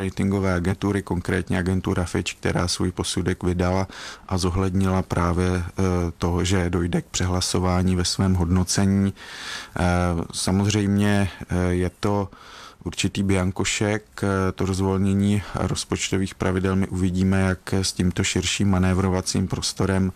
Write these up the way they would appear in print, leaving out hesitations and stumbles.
ratingové agentury, konkrétně agentura Fitch, která svůj posudek vydala a zohlednila právě to, že dojde k přehlasování ve svém hodnocení. Samozřejmě je to určitý biankošek, to rozvolnění rozpočtových pravidel. My uvidíme, jak s tímto širším manévrovacím prostorem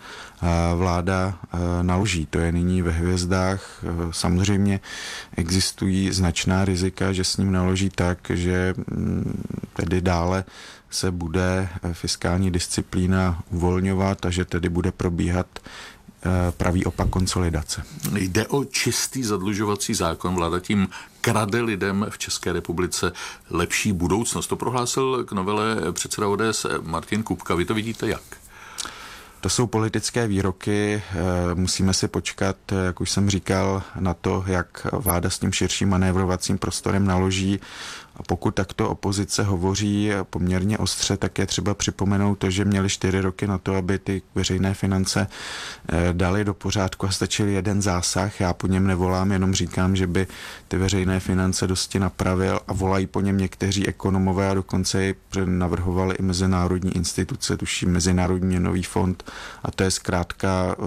vláda naloží. To je nyní ve hvězdách. Samozřejmě existují značná rizika, že s ním naloží tak, že tedy dále se bude fiskální disciplína uvolňovat a že tedy bude probíhat pravý opak konsolidace. Jde o čistý zadlužovací zákon. Vláda tím krade lidem v České republice lepší budoucnost. To prohlásil k novele předseda ODS Martin Kupka. Vy to vidíte jak? To jsou politické výroky, musíme si počkat, jak už jsem říkal, na to, jak vláda s tím širším manévrovacím prostorem naloží. A pokud takto opozice hovoří poměrně ostře, tak je třeba připomenout to, že měli 4 roky na to, aby ty veřejné finance dali do pořádku a stačil jeden zásah. Já po něm nevolám, jenom říkám, že by ty veřejné finance dosti napravil a volají po něm někteří ekonomové a dokonce i navrhovali i mezinárodní instituce, tuším Mezinárodní měnový fond, a to je zkrátka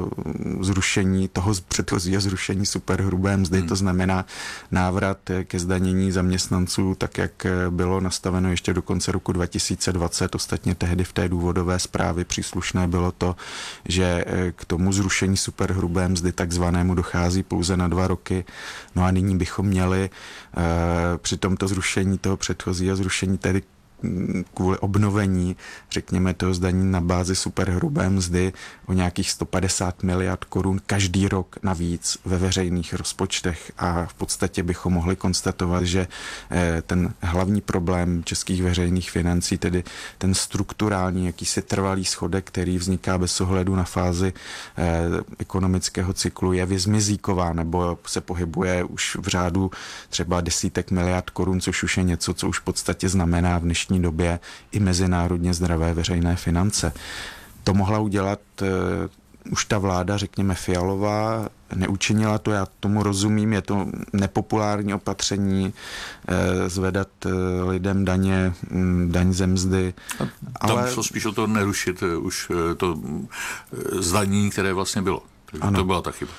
zrušení toho předchozího zrušení superhrubé mzdy, to znamená návrat ke zdanění zaměstnanců tak, jak bylo nastaveno ještě do konce roku 2020. Ostatně tehdy v té důvodové zprávě příslušné bylo to, že k tomu zrušení superhrubé mzdy takzvanému dochází pouze na 2 roky. No a nyní bychom měli při tomto zrušení toho předchozího zrušení tedy kvůli obnovení, řekněme, toho zdanění na bázi superhrubé mzdy o nějakých 150 miliard korun každý rok navíc ve veřejných rozpočtech a v podstatě bychom mohli konstatovat, že ten hlavní problém českých veřejných financí, tedy ten strukturální, jakýsi trvalý schodek, který vzniká bez ohledu na fázi ekonomického cyklu, je vyzmizíková nebo se pohybuje už v řádu třeba desítek miliard korun, což už je něco, co už v podstatě znamená v dnešní době i mezinárodně zdravé veřejné finance. To mohla udělat už ta vláda, řekněme Fialová, neučinila to, já tomu rozumím, je to nepopulární opatření, zvedat lidem daň ze mzdy. Tam šlo spíš o to nerušit už to zdanění, které vlastně bylo. Ano. To byla ta chyba.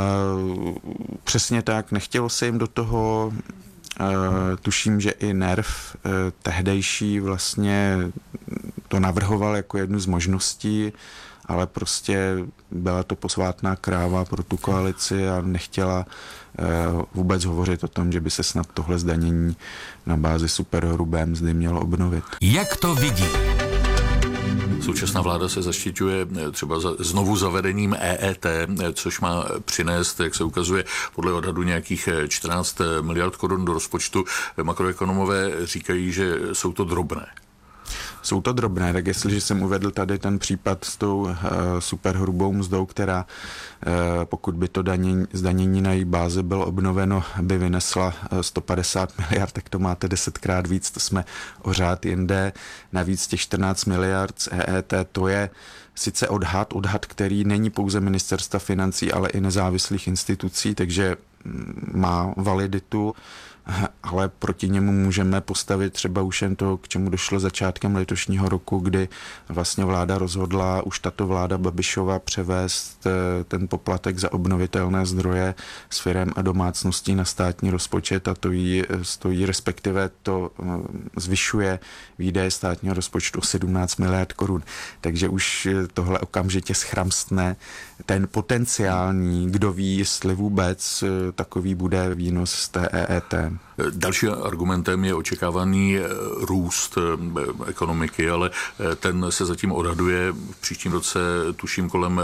Přesně tak, nechtělo se jim do toho. Tuším, že i NERV tehdejší vlastně to navrhoval jako jednu z možností, ale prostě byla to posvátná kráva pro tu koalici a nechtěla vůbec hovořit o tom, že by se snad tohle zdanění na bázi superhrubé mzdy mělo obnovit. Jak to vidí? Současná vláda se zaštiťuje třeba znovu zavedením EET, což má přinést, jak se ukazuje, podle odhadu nějakých 14 miliard korun do rozpočtu. Makroekonomové říkají, že jsou to drobné. Jsou to drobné, tak jestliže jsem uvedl tady ten případ s tou superhrubou mzdou, která pokud by to zdanění na její bázi bylo obnoveno, by vynesla 150 miliard, tak to máte 10krát víc, to jsme o řád jinde. Navíc těch 14 miliard z EET, to je sice odhad, který není pouze ministerstva financí, ale i nezávislých institucí, takže má validitu, ale proti němu můžeme postavit třeba už jen to, k čemu došlo začátkem letošního roku, kdy vlastně vláda rozhodla, už tato vláda Babišova, převést ten poplatek za obnovitelné zdroje z firem a domácností na státní rozpočet a to jí stojí, respektive to zvyšuje výdaje státního rozpočtu 17 miliard korun. Takže už tohle okamžitě schramstne ten potenciální, kdo ví, jestli vůbec takový bude výnos z té EET. Dalším argumentem je očekávaný růst ekonomiky, ale ten se zatím odhaduje v příštím roce tuším kolem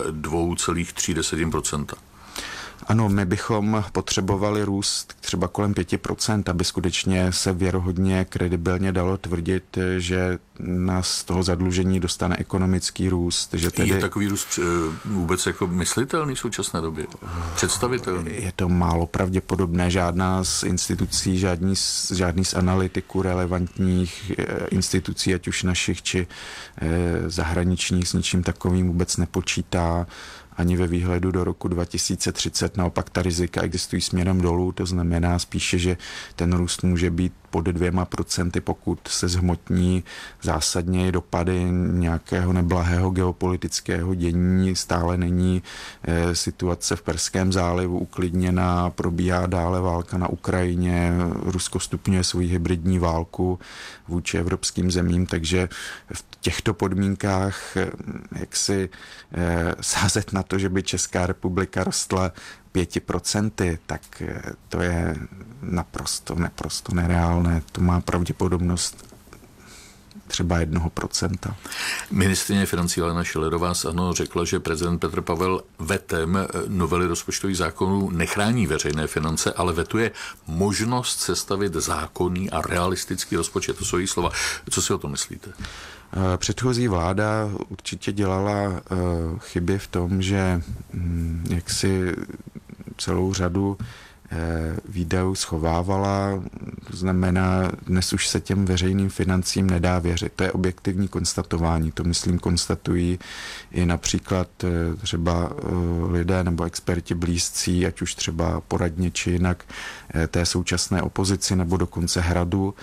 2,3%. Ano, my bychom potřebovali růst třeba kolem 5%, aby skutečně se věrohodně, kredibilně dalo tvrdit, že nás z toho zadlužení dostane ekonomický růst. Že tedy... Je takový růst vůbec jako myslitelný v současné době? Představitelný? Je to málo pravděpodobné. Žádná z institucí, žádný z analytiků relevantních institucí, ať už našich, či zahraničních, s ničím takovým vůbec nepočítá. Ani ve výhledu do roku 2030. Naopak ta rizika existují směrem dolů, to znamená spíše, že ten růst může být pod 2%, pokud se zhmotní zásadně dopady nějakého neblahého geopolitického dění. Stále není situace v Perském zálivu uklidněná, probíhá dále válka na Ukrajině, Rusko stupňuje svou hybridní válku vůči evropským zemím, takže v těchto podmínkách jak si sázet na to, že by Česká republika rostla 5%, tak to je naprosto nereálné. To má pravděpodobnost třeba 1%. Ministryně financí Alena Schillerová z ANO řekla, že prezident Petr Pavel vetem novely rozpočtových zákonů nechrání veřejné finance, ale vetuje možnost sestavit zákonný a realistický rozpočet. To jsou její slova. Co si o tom myslíte? Předchozí vláda určitě dělala chyby v tom, že jaksi celou řadu výdajů schovávala, to znamená, dnes už se těm veřejným financím nedá věřit. To je objektivní konstatování, to myslím konstatují i například třeba lidé nebo experti blízcí, ať už třeba poradně či jinak té současné opozici nebo dokonce Hradu.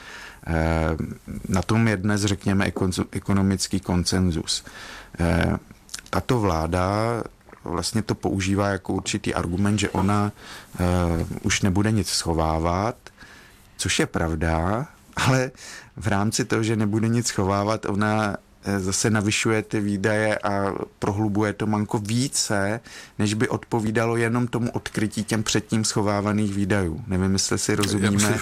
Na tom je dnes, řekněme, ekonomický konsenzus. Tato vláda vlastně to používá jako určitý argument, že ona už nebude nic schovávat, což je pravda, ale v rámci toho, že nebude nic schovávat, ona zase navyšuje ty výdaje a prohlubuje to manko více, než by odpovídalo jenom tomu odkrytí těm předtím schovávaných výdajů. Nevím, jestli si rozumíme.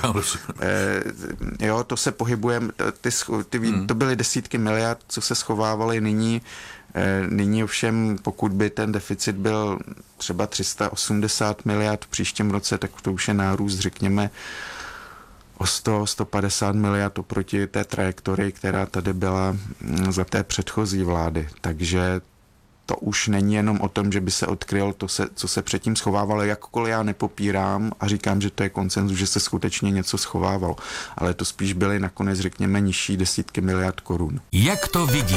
Jo, to se pohybujeme, to byly desítky miliard, co se schovávaly nyní. Nyní ovšem, pokud by ten deficit byl třeba 380 miliard v příštím roce, tak to už je nárůst, řekněme, o 100-150 miliard oproti té trajektorii, která tady byla za té předchozí vlády. Takže to už není jenom o tom, že by se odkryl to, co se předtím schovávalo, jakkoliv já nepopírám a říkám, že to je konsenzus, že se skutečně něco schovávalo. Ale to spíš byly nakonec, řekněme, nižší desítky miliard korun. Jak to vidí?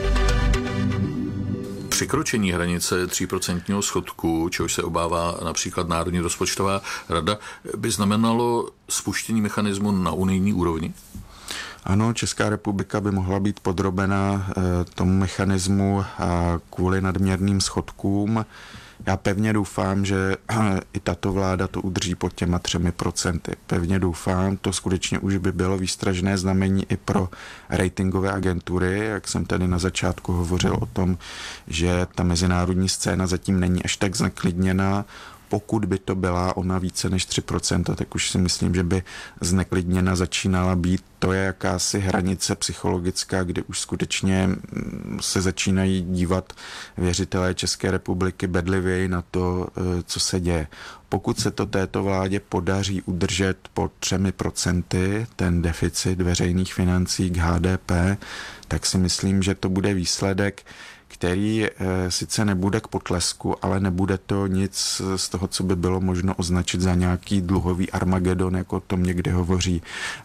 Překročení hranice 3% schodku, čehož se obává například Národní rozpočtová rada, by znamenalo spuštění mechanismu na unijní úrovni? Ano, Česká republika by mohla být podrobena tomu mechanismu kvůli nadměrným schodkům. Já pevně doufám, že i tato vláda to udrží pod těma 3%. Pevně doufám, to skutečně už by bylo výstražné znamení i pro ratingové agentury, jak jsem tady na začátku hovořil o tom, že ta mezinárodní scéna zatím není až tak zneklidněná. Pokud by to byla ona více než 3%, tak už si myslím, že by zneklidněna začínala být. To je jakási hranice psychologická, kdy už skutečně se začínají dívat věřitelé České republiky bedlivěji na to, co se děje. Pokud se to této vládě podaří udržet pod 3% ten deficit veřejných financí k HDP, tak si myslím, že to bude výsledek, který sice nebude k potlesku, ale nebude to nic z toho, co by bylo možno označit za nějaký dluhový Armagedon, jako o tom někdy hovoří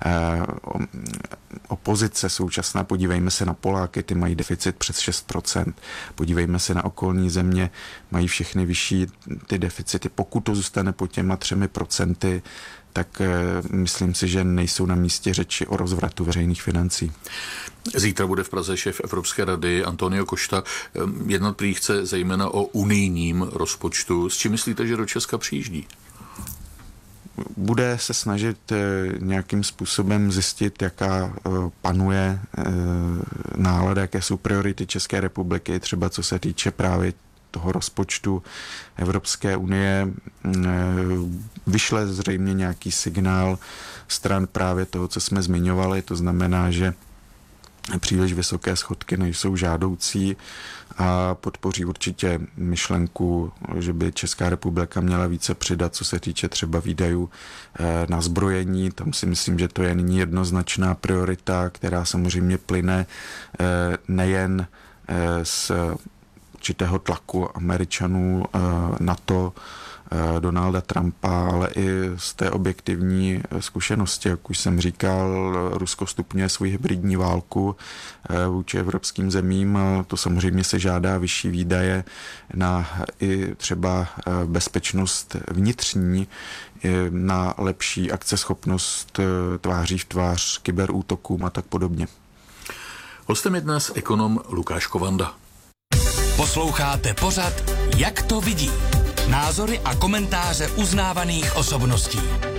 opozice současná. Podívejme se na Poláky, ty mají deficit přes 6%. Podívejme se na okolní země, mají všechny vyšší ty deficity. Pokud to zůstane pod těma 3%, tak myslím si, že nejsou na místě řeči o rozvratu veřejných financí. Zítra bude v Praze šéf Evropské rady Antonio Costa. Jednat prý chce zejména o unijním rozpočtu. S čím myslíte, že do Česka přijíždí? Bude se snažit nějakým způsobem zjistit, jaká panuje nálada, jaké jsou priority České republiky, třeba co se týče právě toho rozpočtu Evropské unie. Vyšle zřejmě nějaký signál stran právě toho, co jsme zmiňovali, to znamená, že příliš vysoké schodky nejsou žádoucí a podpoří určitě myšlenku, že by Česká republika měla více přidat, co se týče třeba výdajů na zbrojení. Tam si myslím, že to je nyní jednoznačná priorita, která samozřejmě plyne nejen z určitého tlaku Američanů na to, Donalda Trumpa, ale i z té objektivní zkušenosti. Jak už jsem říkal, Rusko stupňuje svou hybridní válku vůči evropským zemím. To samozřejmě se žádá vyšší výdaje na i třeba bezpečnost vnitřní, na lepší akceschopnost tváří v tvář kyberútokům a tak podobně. Hostem je dnes ekonom Lukáš Kovanda. Posloucháte pořad Jak to vidí? Názory a komentáře uznávaných osobností.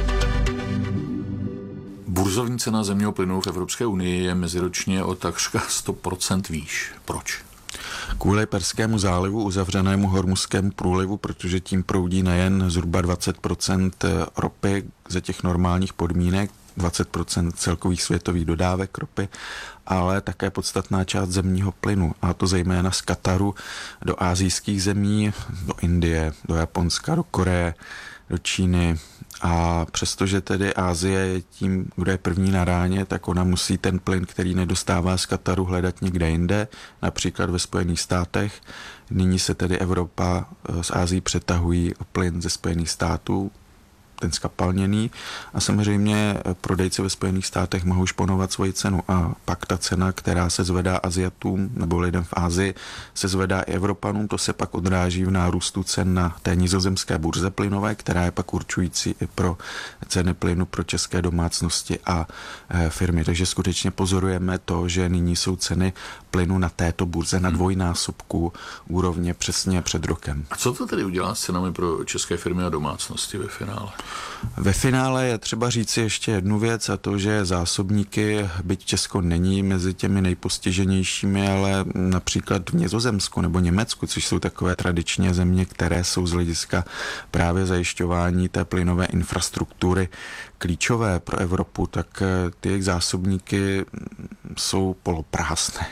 Burzovní cena zemního plynu v Evropské unii je meziročně o takřka 100% výš. Proč? Kvůli Perskému zálivu, uzavřenému Hormuzskému průlivu, protože tím proudí nejen zhruba 20% ropy ze těch normálních podmínek, 20% celkových světových dodávek ropy, ale také podstatná část zemního plynu, a to zejména z Kataru do asijských zemí, do Indie, do Japonska, do Koreje, do Číny. A přestože tedy Asie je tím, kdo je první na ráně, tak ona musí ten plyn, který nedostává z Kataru, hledat někde jinde, například ve Spojených státech. Nyní se tedy Evropa z Asii přetahují o plyn ze Spojených států, ten skapalněný, a samozřejmě prodejci ve Spojených státech mohou šponovat svoji cenu a pak ta cena, která se zvedá Asiatům nebo lidem v Asii, se zvedá i Evropanům, to se pak odráží v nárůstu cen na té nizozemské burze plynové, která je pak určující i pro ceny plynu pro české domácnosti a firmy. Takže skutečně pozorujeme to, že nyní jsou ceny plynu na této burze na dvojnásobku úrovně přesně před rokem. A co to tedy udělá s cenami pro české firmy a domácnosti ve finále? Ve finále je třeba říci ještě jednu věc, a to, že zásobníky, byť Česko není mezi těmi nejpostiženějšími, ale například v Nizozemsku nebo Německu, což jsou takové tradičně země, které jsou z hlediska právě zajišťování té plynové infrastruktury klíčové pro Evropu, tak ty jejich zásobníky jsou poloprázdné.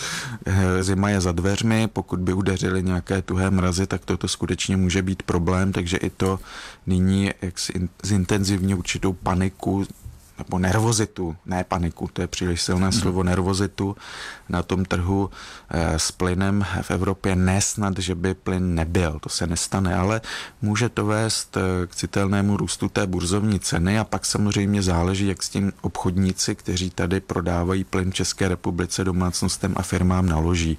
Zima je za dveřmi, pokud by udeřily nějaké tuhé mrazy, tak toto skutečně může být problém, takže i to nyní zintenzivní určitou paniku nebo nervozitu, ne paniku, to je příliš silné slovo, nervozitu na tom trhu s plynem v Evropě. Nesnad, že by plyn nebyl, to se nestane, ale může to vést k citelnému růstu té burzovní ceny a pak samozřejmě záleží, jak s tím obchodníci, kteří tady prodávají plyn v České republice domácnostem a firmám, naloží.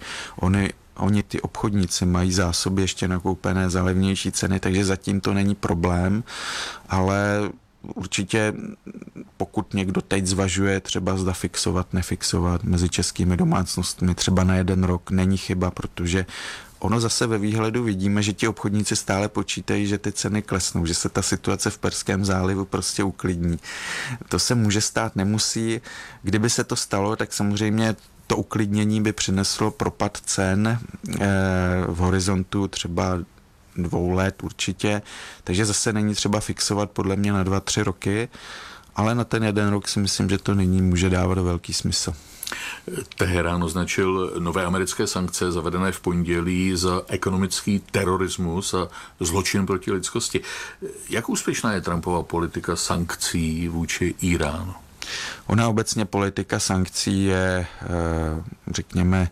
Oni ty obchodníci mají zásoby ještě nakoupené za levnější ceny, takže zatím to není problém, ale určitě pokud někdo teď zvažuje třeba zda fixovat, nefixovat mezi českými domácnostmi třeba na 1 rok, není chyba, protože ono zase ve výhledu vidíme, že ti obchodníci stále počítají, že ty ceny klesnou, že se ta situace v Perském zálivu prostě uklidní. To se může stát, nemusí. Kdyby se to stalo, tak samozřejmě to uklidnění by přineslo propad cen v horizontu třeba 2 let určitě, takže zase není třeba fixovat podle mě na 2-3 roky, ale na ten 1 rok si myslím, že to nyní může dávat velký smysl. Teherán označil nové americké sankce zavedené v pondělí za ekonomický terorismus a zločin proti lidskosti. Jak úspěšná je Trumpova politika sankcí vůči Íránu? Ona obecně politika sankcí je, řekněme,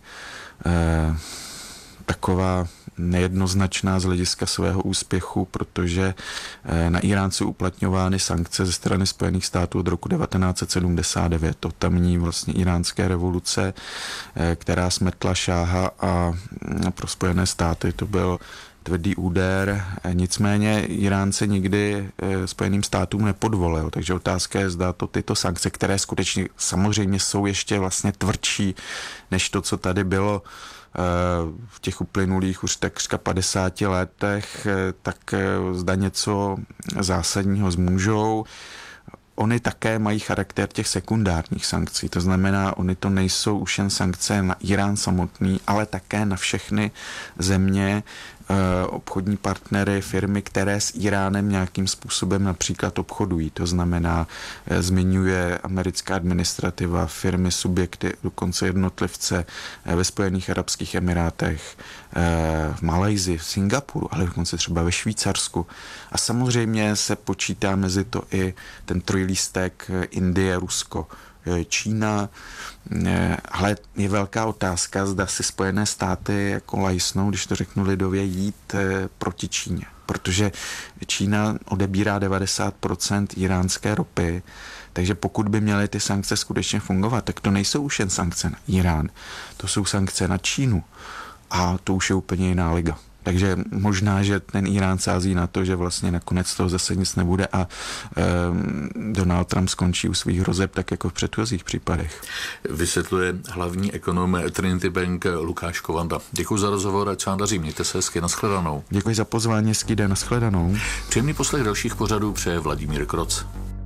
taková nejednoznačná z hlediska svého úspěchu, protože na Írán jsou uplatňovány sankce ze strany Spojených států od roku 1979, to tamní vlastně iránské revoluce, která smetla šáha, a pro Spojené státy to byl tvrdý úder. Nicméně Irán se nikdy Spojeným státům nepodvolil, takže otázka je, zda to tyto sankce, které skutečně samozřejmě jsou ještě vlastně tvrdší než to, co tady bylo v těch uplynulých už takřka 50 letech, tak zda něco zásadního zmůžou. Oni také mají charakter těch sekundárních sankcí, to znamená, oni to nejsou už jen sankce na Irán samotný, ale také na všechny země, obchodní partnery, firmy, které s Iránem nějakým způsobem například obchodují. To znamená, zmiňuje americká administrativa, firmy, subjekty, dokonce jednotlivce ve Spojených arabských emirátech, v Malajsii, v Singapuru, ale dokonce třeba ve Švýcarsku. A samozřejmě se počítá mezi to i ten trojlístek Indie, Rusko, Čína, ale je velká otázka, zda si Spojené státy jako lajsnou, když to řeknu lidově, jít proti Číně. protože Čína odebírá 90% iránské ropy, takže pokud by měly ty sankce skutečně fungovat, tak to nejsou už jen sankce na Irán, to jsou sankce na Čínu a to už je úplně jiná liga. Takže možná, že ten Irán sází na to, že vlastně nakonec toho zase nic nebude a Donald Trump skončí u svých hrozeb, tak jako v předchozích případech. Vysvětluje hlavní ekonom Trinity Bank Lukáš Kovanda. Děkuji za rozhovor a čán daří. Mějte se hezky, nashledanou. Děkuji za pozvání, hezký den, nashledanou. Příjemný poslech dalších pořadů přeje Vladimír Kroc.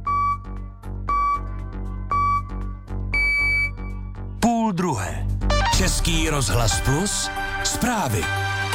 12:30. Český rozhlas Plus, zprávy.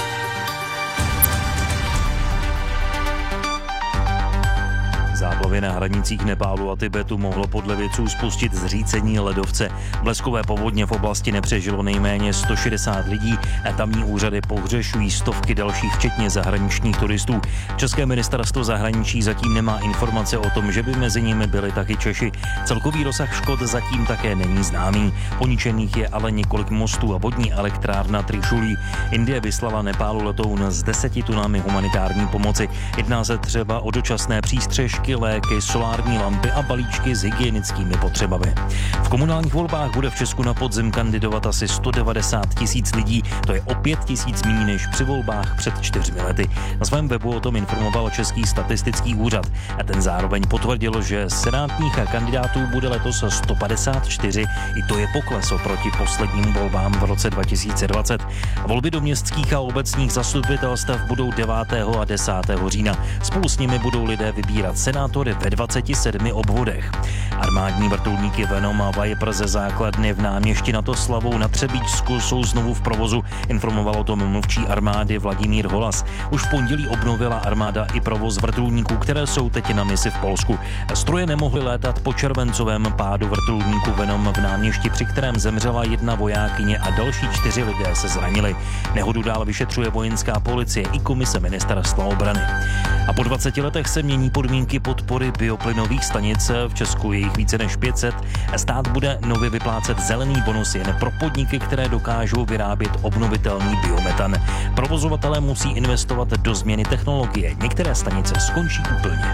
Záplavy na hranicích Nepálu a Tibetu mohlo podle vědců spustit zřícení ledovce. Bleskové povodně v oblasti nepřežilo nejméně 160 lidí a tamní úřady pohřešují stovky dalších, včetně zahraničních turistů. České ministerstvo zahraničí zatím nemá informace o tom, že by mezi nimi byli taky Češi. Celkový rozsah škod zatím také není známý. Poničených je ale několik mostů a vodní elektrárna Trišulí. Indie vyslala Nepálu letoun s 10 tunami humanitární pomoci. Jedná se třeba o dočasné přístřežky, léky, solární lampy a balíčky s hygienickými potřebami. V komunálních volbách bude v Česku na podzim kandidovat asi 190 000 lidí, to je o 5 000 méně než při volbách před 4 lety. Na svém webu o tom informoval Český statistický úřad a ten zároveň potvrdil, že senátních kandidátů bude letos 154, i to je pokles oproti posledním volbám v roce 2020. Volby do městských a obecních zastupitelstev budou 9. a 10. října. Spolu s nimi budou lidé vybírat senátory ve 27 obvodech. Armádní vrtulníky Venom a Viper ze základny v Náměšti nad Oslavou na Třebíčsku jsou znovu v provozu, informoval o tom mluvčí armády Vladimír Holas. Už v pondělí obnovila armáda i provoz vrtulníků, které jsou teď na misi v Polsku. Stroje nemohly létat po červencovém pádu vrtulníku Venom v Náměšti, při kterém zemřela 1 vojákyně a další 4 lidé se zranili. Nehodu dál vyšetřuje vojenská policie i komise ministerstva obrany. A po 20 letech se mění podmínky podpory bioplynových stanic. V Česku je jich více než 500. Stát bude nově vyplácet zelený bonus jen pro podniky, které dokážou vyrábět obnovitelný biometan. Provozovatelé musí investovat do změny technologie. Některé stanice skončí úplně.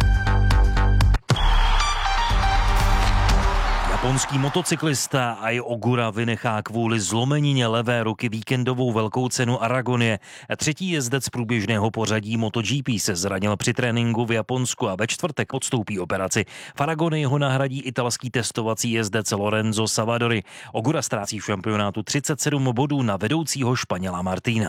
Japonský motocyklista Ai Ogura vynechá kvůli zlomenině levé ruky víkendovou velkou cenu Aragonie. Třetí jezdec průběžného pořadí MotoGP se zranil při tréninku v Japonsku a ve čtvrtek podstoupí operaci. V Aragonii ho nahradí italský testovací jezdec Lorenzo Savadori. Ogura ztrácí v šampionátu 37 bodů na vedoucího Španěla Martina.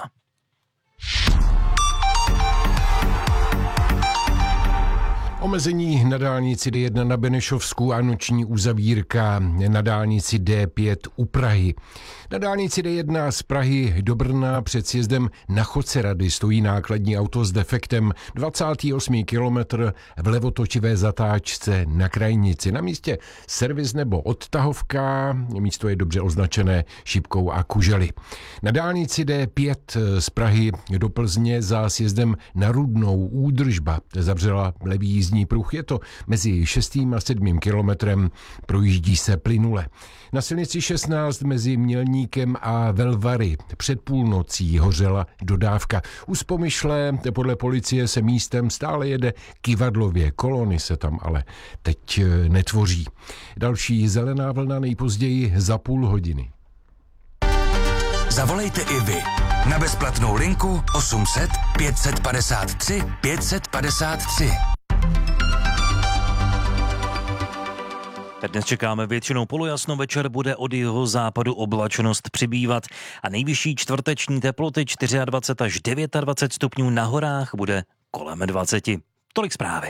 Omezení na dálnici D1 na Benešovsku a noční uzavírka na dálnici D5 u Prahy. Na dálnici D1 z Prahy do Brna před sjezdem na Chocerady stojí nákladní auto s defektem. 28. kilometr v levotočivé zatáčce na krajnici. Na místě servis nebo odtahovka, místo je dobře označené šipkou a kužely. Na dálnici D5 z Prahy do Plzně za sjezdem na Rudnou údržba zavřela levý jízdní pruh. Je to mezi 6. a 7. kilometrem, projíždí se plynule. Na silnici 16 mezi Mělníkem a Velvary před půlnocí hořela dodávka. U Spomyšle podle policie se místem stále jede kyvadlově. Kolony se tam ale teď netvoří. Další zelená vlna nejpozději za půl hodiny. Zavolejte i vy na bezplatnou linku 800 553 553. Dnes čekáme většinou polojasno, večer bude od jeho západu oblačnost přibývat a nejvyšší čtvrteční teploty 24 až 29 stupňů, na horách bude kolem 20. Tolik zprávy.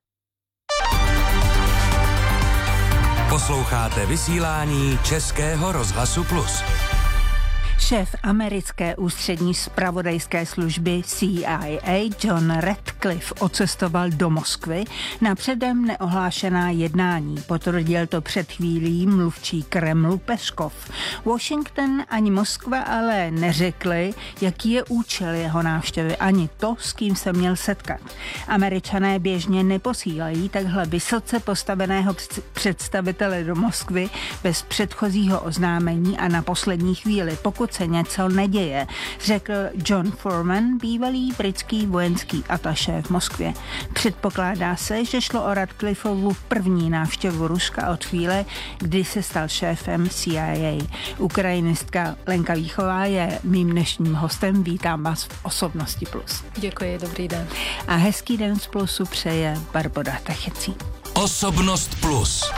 Posloucháte vysílání Českého rozhlasu Plus. Šéf americké ústřední zpravodajské služby CIA John Ratcliffe odcestoval do Moskvy na předem neohlášená jednání. Potvrdil to před chvílí mluvčí Kremlu Peskov. Washington ani Moskva ale neřekli, jaký je účel jeho návštěvy, ani to, s kým se měl setkat. Američané běžně neposílají takhle vysoce postaveného představitele do Moskvy bez předchozího oznámení a na poslední chvíli. Pokud se něco neděje, řekl John Foreman, bývalý britský vojenský atašé v Moskvě. Předpokládá se, že šlo o Radcliffovu první návštěvu Ruska od chvíle, kdy se stal šéfem CIA. Ukrajinistka Lenka Víchová je mým dnešním hostem. Vítám vás v Osobnosti Plus. Děkuji, dobrý den. A hezký den z Plusu přeje Barbora Techecí. Osobnost Plus.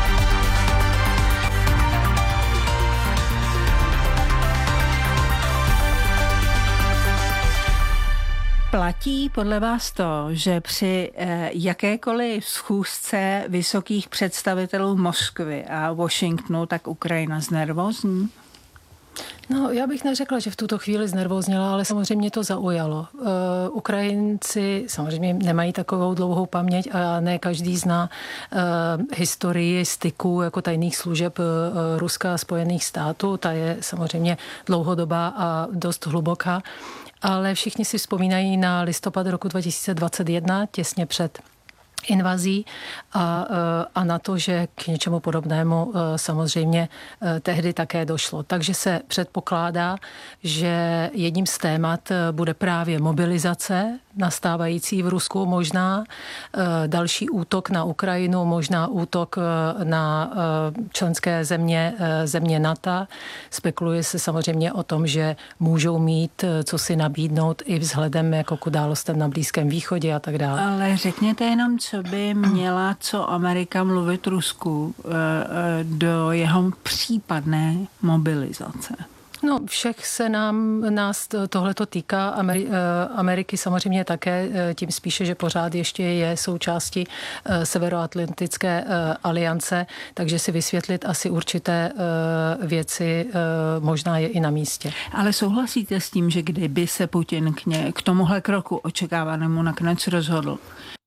Platí podle vás to, že při jakékoliv schůzce vysokých představitelů Moskvy a Washingtonu tak Ukrajina znervózní? No, já bych neřekla, že v tuto chvíli znervózněla, ale samozřejmě to zaujalo. Ukrajinci samozřejmě nemají takovou dlouhou paměť a ne každý zná historii styku jako tajných služeb Ruska a Spojených států. Ta je samozřejmě dlouhodobá a dost hluboká. Ale všichni si vzpomínají na listopad roku 2021, těsně před invazí a na to, že k něčemu podobnému samozřejmě tehdy také došlo. Takže se předpokládá, že jedním z témat bude právě mobilizace nastávající v Rusku, možná další útok na Ukrajinu, možná útok na členské země NATO. Spekuluje se samozřejmě o tom, že můžou mít co si nabídnout i vzhledem jako k událostem na Blízkém východě a tak dále. Ale řekněte jenom, co by měla Amerika mluvit Rusku do jeho případné mobilizace. No, všech se nás tohleto týká. Ameriky samozřejmě také, tím spíše, že pořád ještě je součástí Severoatlantické aliance, takže si vysvětlit asi určité věci možná je i na místě. Ale souhlasíte s tím, že kdyby se Putin k tomuhle kroku očekávanému nakonec rozhodl,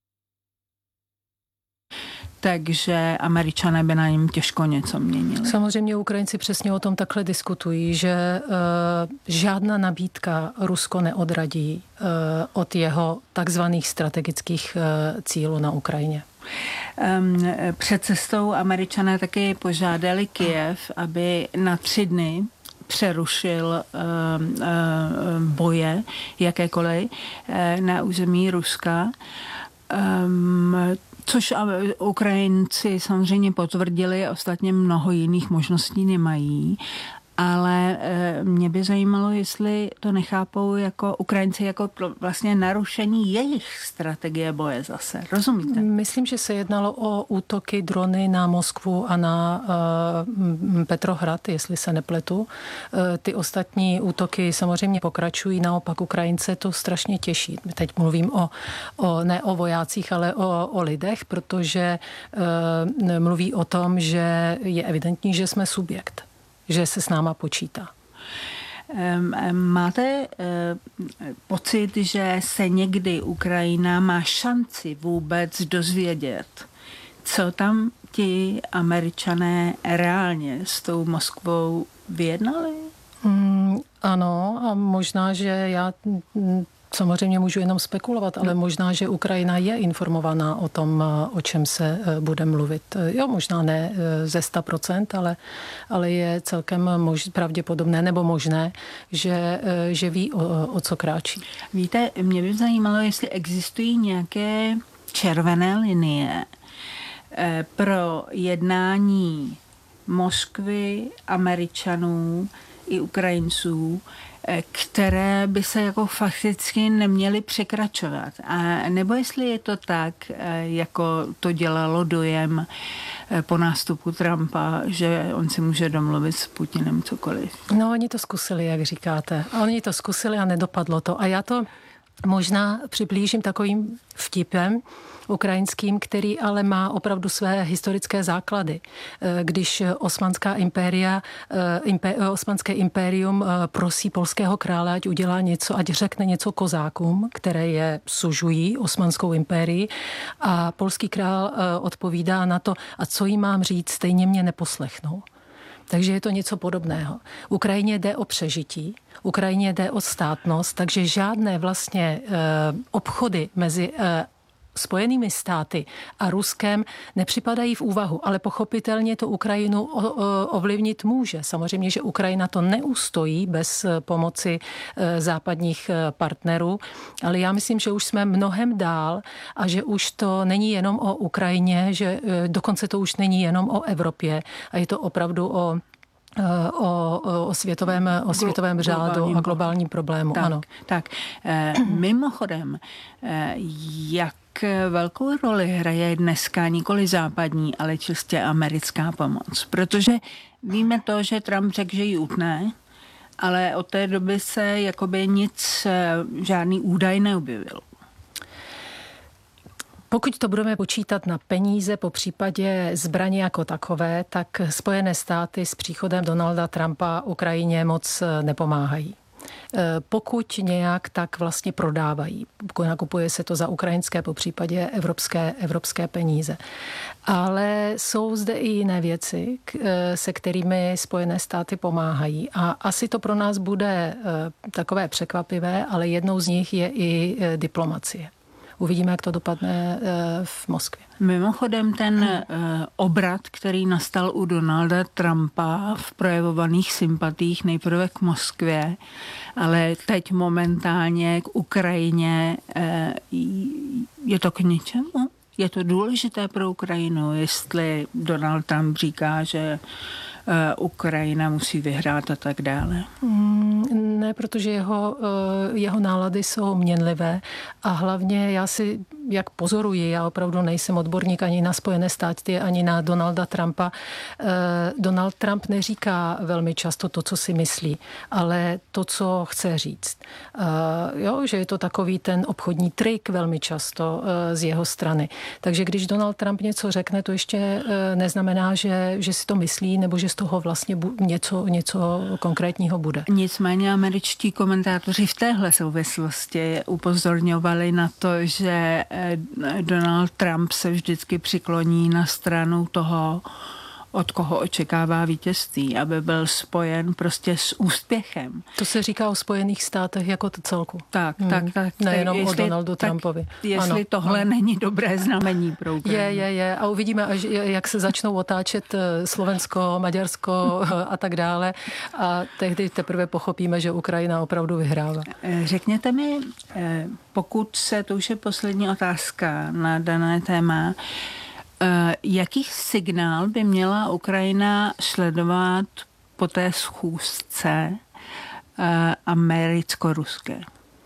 takže Američané by na něm těžko něco měnili? Samozřejmě Ukrajinci přesně o tom takhle diskutují, že žádná nabídka Rusko neodradí od jeho takzvaných strategických cílů na Ukrajině. Před cestou Američané taky požádali Kyjev, aby na 3 dny přerušil boje jakékoliv na území Ruska. Což Ukrajinci samozřejmě potvrdili, ostatně mnoho jiných možností nemají, ale mě by zajímalo, jestli to nechápou jako Ukrajinci jako vlastně narušení jejich strategie boje zase. Rozumíte? Myslím, že se jednalo o útoky drony na Moskvu a na Petrohrad, jestli se nepletu. Ty ostatní útoky samozřejmě pokračují, naopak Ukrajince to strašně těší. Teď mluvím ne o vojácích, ale o lidech, protože mluví o tom, že je evidentní, že jsme subjekt, že se s náma počítá. Máte pocit, že se někdy Ukrajina má šanci vůbec dozvědět, co tam ti Američané reálně s tou Moskvou vyjednali? Ano, a možná, že já samozřejmě můžu jenom spekulovat, ale možná, že Ukrajina je informovaná o tom, o čem se bude mluvit. Jo, možná ne ze 100%, ale je celkem pravděpodobné nebo možné, že ví, o co kráčí. Víte, mě by zajímalo, jestli existují nějaké červené linie pro jednání Moskvy, Američanů i Ukrajinců, které by se jako fakticky neměly překračovat. A nebo jestli je to tak, jako to dělalo dojem po nástupu Trumpa, že on si může domluvit s Putinem cokoliv. No, oni to zkusili, jak říkáte. Oni to zkusili a nedopadlo to. A já to možná přiblížím takovým vtipem ukrajinským, který ale má opravdu své historické základy. Když osmanské impérium prosí polského krále, ať udělá něco, ať řekne něco kozákům, které je sužují osmanskou impérii, a polský král odpovídá na to, a co jim mám říct, stejně mě neposlechnou. Takže je to něco podobného. Ukrajině jde o přežití, Ukrajině jde o státnost, takže žádné vlastně obchody mezi Spojenými státy a Ruskem nepřipadají v úvahu, ale pochopitelně to Ukrajinu ovlivnit může. Samozřejmě, že Ukrajina to neustojí bez pomoci západních partnerů, ale já myslím, že už jsme mnohem dál a že už to není jenom o Ukrajině, že dokonce to už není jenom o Evropě a je to opravdu o světovém řádu a globálním problému. Tak, ano. Tak, mimochodem, jak velkou roli hraje dneska nikoli západní, ale čistě americká pomoc? Protože víme to, že Trump řekl, že ji utne, ale od té doby se jakoby žádný údaj neobjevil. Pokud to budeme počítat na peníze, po případě zbraně jako takové, tak Spojené státy s příchodem Donalda Trumpa Ukrajině moc nepomáhají. Pokud nějak, tak vlastně prodávají. Nakupuje se to za ukrajinské, po případě evropské peníze. Ale jsou zde i jiné věci, se kterými Spojené státy pomáhají. A asi to pro nás bude takové překvapivé, ale jednou z nich je i diplomacie. Uvidíme, jak to dopadne v Moskvě. Mimochodem ten obrat, který nastal u Donalda Trumpa v projevovaných sympatích nejprve k Moskvě, ale teď momentálně k Ukrajině, je to k ničemu? Je to důležité pro Ukrajinu, jestli Donald Trump říká, že Ukrajina musí vyhrát a tak dále? Ne, protože jeho nálady jsou měnlivé a hlavně já si, jak pozoruji, já opravdu nejsem odborník ani na Spojené státy, ani na Donalda Trumpa. Donald Trump neříká velmi často to, co si myslí, ale to, co chce říct. Že je to takový ten obchodní trik velmi často z jeho strany. Takže když Donald Trump něco řekne, to ještě neznamená, že si to myslí, nebo že z toho vlastně něco konkrétního bude. Nicméně američtí komentátoři v téhle souvislosti upozorňovali na to, že Donald Trump se vždycky přikloní na stranu toho, od koho očekává vítězství, aby byl spojen prostě s úspěchem. To se říká o Spojených státech jako to celku. Tak. Nejenom o Donaldu Trumpovi. Jestli tohle není dobré znamení pro Ukrajinu. Je. A uvidíme, jak se začnou otáčet Slovensko, Maďarsko a tak dále. A tehdy teprve pochopíme, že Ukrajina opravdu vyhrává. Řekněte mi, pokud to už je poslední otázka na dané téma, jaký signál by měla Ukrajina sledovat po té schůzce americko-ruské?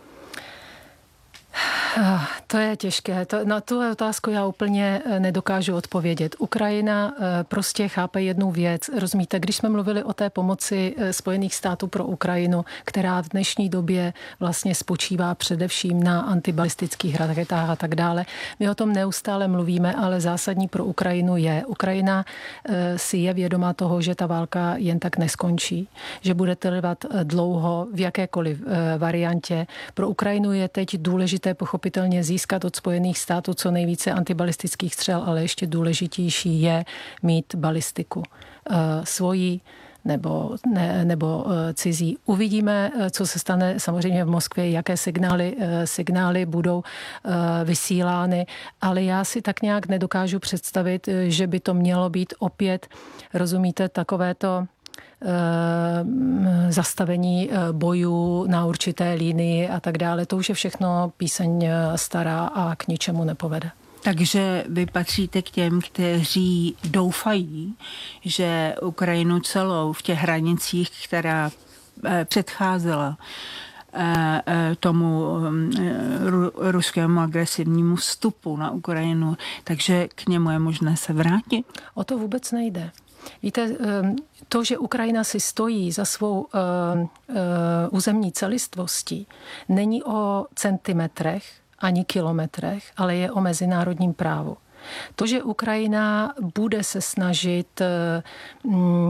To je těžké. Na tu otázku já úplně nedokážu odpovědět. Ukrajina prostě chápe jednu věc. Rozumíte, když jsme mluvili o té pomoci Spojených států pro Ukrajinu, která v dnešní době vlastně spočívá především na antibalistických raketách a tak dále. My o tom neustále mluvíme, ale zásadní pro Ukrajinu je. Ukrajina si je vědomá toho, že ta válka jen tak neskončí, že bude trvat dlouho v jakékoliv variantě. Pro Ukrajinu je teď důležité pochopitelně získat od Spojených států co nejvíce antibalistických střel, ale ještě důležitější je mít balistiku svojí nebo cizí. Uvidíme, co se stane samozřejmě v Moskvě, jaké signály budou vysílány, ale já si tak nějak nedokážu představit, že by to mělo být opět, rozumíte, takovéto zastavení bojů na určité linii a tak dále. To už je všechno píseň stará a k ničemu nepovede. Takže vy patříte k těm, kteří doufají, že Ukrajinu celou v těch hranicích, která předcházela tomu ruskému agresivnímu vstupu na Ukrajinu, takže k němu je možné se vrátit? O to vůbec nejde. Víte, to, že Ukrajina si stojí za svou územní celistvostí, není o centimetrech ani kilometrech, ale je o mezinárodním právu. To, že Ukrajina bude se snažit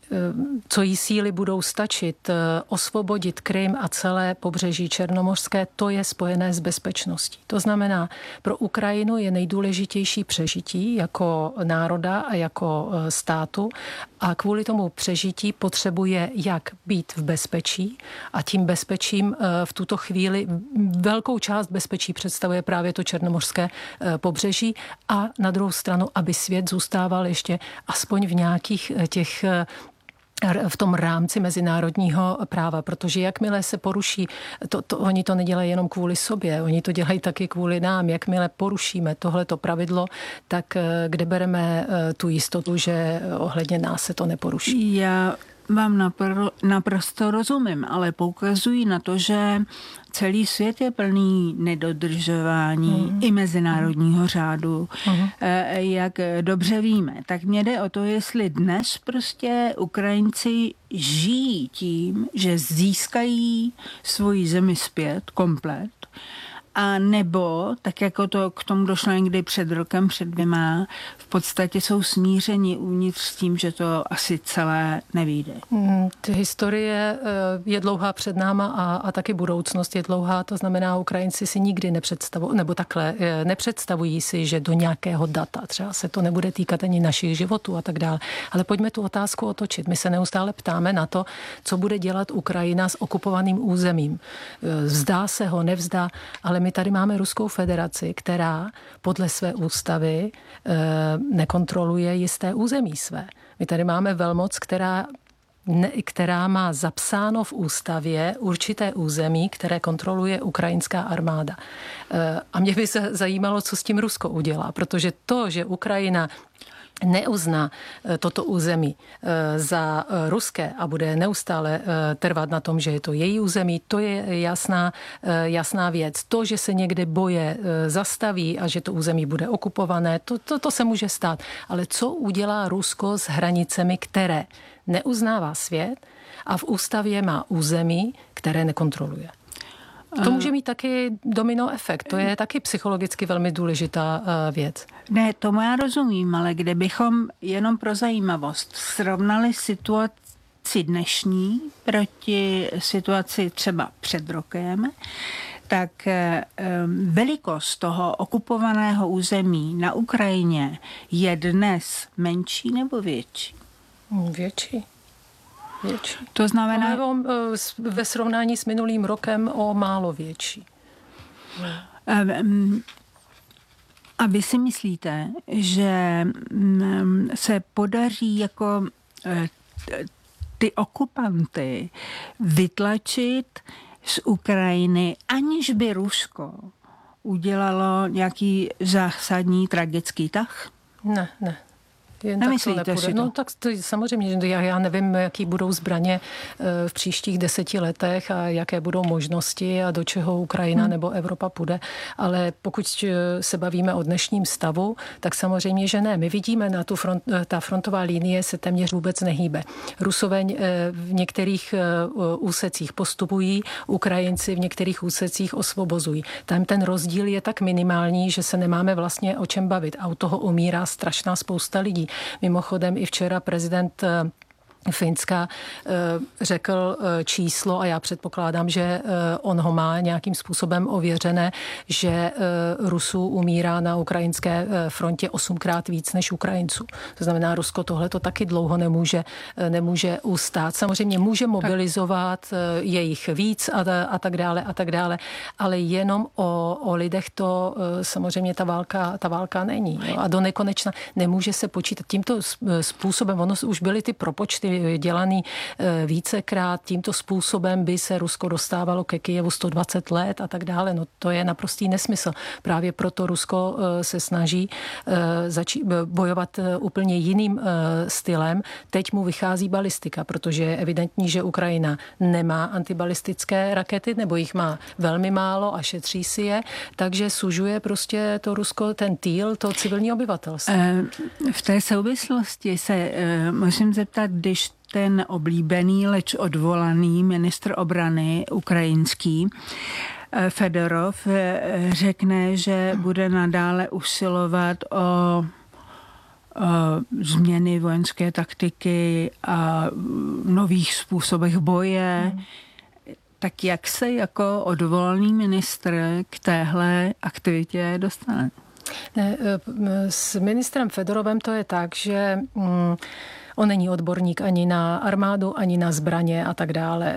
co jí síly budou stačit osvobodit Krym a celé pobřeží černomořské, to je spojené s bezpečností. To znamená, pro Ukrajinu je nejdůležitější přežití jako národa a jako státu a kvůli tomu přežití potřebuje jak být v bezpečí a tím bezpečím v tuto chvíli velkou část bezpečí představuje právě to černomořské pobřeží a na druhou stranu, aby svět zůstával ještě aspoň v nějakých těch v tom rámci mezinárodního práva, protože jakmile se poruší, oni to nedělají jenom kvůli sobě, oni to dělají taky kvůli nám. Jakmile porušíme tohleto pravidlo, tak kde bereme tu jistotu, že ohledně nás se to neporuší? Já vám naprosto rozumím, ale poukazují na to, že celý svět je plný nedodržování i mezinárodního řádu, jak dobře víme. Tak mě jde o to, jestli dnes prostě Ukrajinci žijí tím, že získají svoji zemi zpět komplet, a nebo, tak jako to k tomu došlo někdy před rokem, před 2, v podstatě jsou smířeni uvnitř s tím, že to asi celé nevyjde. Historie je dlouhá před náma a taky budoucnost je dlouhá, to znamená, Ukrajinci si nikdy nepředstavují si, že do nějakého data, třeba se to nebude týkat ani našich životů a tak dále. Ale pojďme tu otázku otočit. My se neustále ptáme na to, co bude dělat Ukrajina s okupovaným územím. Vzdá se ho, nevzdá, ale my tady máme Ruskou federaci, která podle své ústavy nekontroluje jisté území své. My tady máme velmoc, která má zapsáno v ústavě určité území, které kontroluje ukrajinská armáda. A mě by se zajímalo, co s tím Rusko udělá, protože to, že Ukrajina neuzná toto území za ruské a bude neustále trvat na tom, že je to její území, to je jasná věc. To, že se někde boje zastaví a že to území bude okupované, to se může stát. Ale co udělá Rusko s hranicemi, které neuznává svět a v ústavě má území, které nekontroluje? To může mít taky domino efekt. To je taky psychologicky velmi důležitá věc. Ne, tomu já rozumím, ale kdybychom jenom pro zajímavost srovnali situaci dnešní proti situaci třeba před rokem, tak velikost toho okupovaného území na Ukrajině je dnes menší nebo větší? Větší. To znamená... ve srovnání s minulým rokem o málo větší. A vy si myslíte, že se podaří jako ty okupanty vytlačit z Ukrajiny, aniž by Rusko udělalo nějaký zásadní tragický tah? Ne. Nemyslíte si to? No tak to samozřejmě, já nevím, jaký budou zbraně v příštích 10 letech a jaké budou možnosti a do čeho Ukrajina nebo Evropa půjde, ale pokud se bavíme o dnešním stavu, tak samozřejmě, že ne. My vidíme, ta frontová linie se téměř vůbec nehýbe. Rusové v některých úsecích postupují, Ukrajinci v některých úsecích osvobozují. Tam ten rozdíl je tak minimální, že se nemáme vlastně o čem bavit a u toho umírá strašná spousta lidí. Mimochodem i včera prezident Finska řekl číslo a já předpokládám, že on ho má nějakým způsobem ověřené, že Rusů umírá na ukrajinské frontě 8krát víc než Ukrajinců. To znamená, Rusko tohle to taky dlouho nemůže ustát. Samozřejmě může mobilizovat jejich víc a tak dále, ale jenom o lidech to samozřejmě ta válka není. Jo? A do nekonečna nemůže se počítat tímto způsobem. Ono už byly ty propočty dělaný vícekrát. Tímto způsobem by se Rusko dostávalo ke Kyjevu 120 let a tak dále. No to je naprostý nesmysl. Právě proto Rusko se snaží bojovat úplně jiným stylem. Teď mu vychází balistika, protože je evidentní, že Ukrajina nemá antibalistické rakety, nebo jich má velmi málo a šetří si je, takže sužuje prostě to Rusko, ten týl, to civilní obyvatelstvo. V té souvislosti se musím zeptat, když ten oblíbený, leč odvolaný ministr obrany ukrajinský Fedorov řekne, že bude nadále usilovat o změny vojenské taktiky a nových způsobech boje. Tak jak se jako odvolaný ministr k téhle aktivitě dostane? Ne, s ministrem Fedorovem to je tak, že on není odborník ani na armádu, ani na zbraně a tak dále.